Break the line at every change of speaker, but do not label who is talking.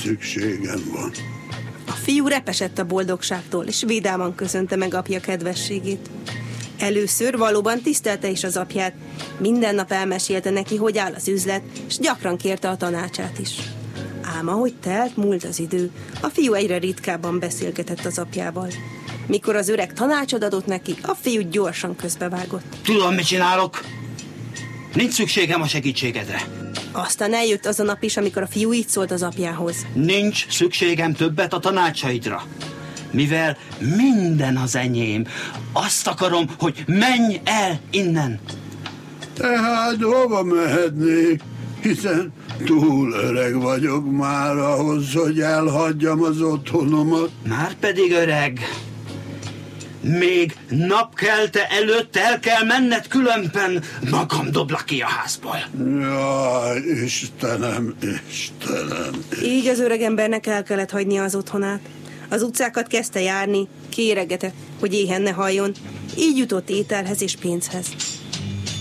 szükségem van.
A fiú repesett a boldogságtól, és vidáman köszönte meg apja kedvességét. Először valóban tisztelte is az apját. Minden nap elmesélte neki, hogy áll az üzlet, és gyakran kérte a tanácsát is. Ám ahogy múlt az idő, a fiú egyre ritkábban beszélgetett az apjával. Mikor az öreg tanácsot adott neki, a fiú gyorsan közbevágott.
Tudom, mit csinálok. Nincs szükségem a segítségedre.
Aztán eljött az a nap is, amikor a fiú így szólt az apjához.
Nincs szükségem többet a tanácsaidra. Mivel minden az enyém, azt akarom, hogy menj el innen.
Tehát hova mehetnék? Hiszen túl öreg vagyok már ahhoz, hogy elhagyjam az otthonomat.
Márpedig öreg. Még napkelte előtt el kell menned, különben magam doblak ki a házból.
Jaj, Istenem.
Így az öregembernek el kellett hagynia az otthonát. Az utcákat kezdte járni, kéregetett, hogy éhen ne halljon. Így jutott ételhez és pénzhez.